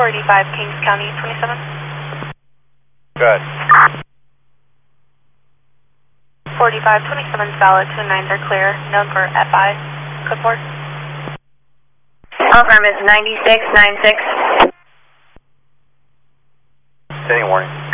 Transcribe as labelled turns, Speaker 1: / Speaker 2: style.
Speaker 1: 485 Kings County 27.
Speaker 2: Good.
Speaker 1: 485 27 valid, 2 and 9 are clear, known for FI. Code 4.
Speaker 3: Affirm is 9696.
Speaker 2: Standing warning.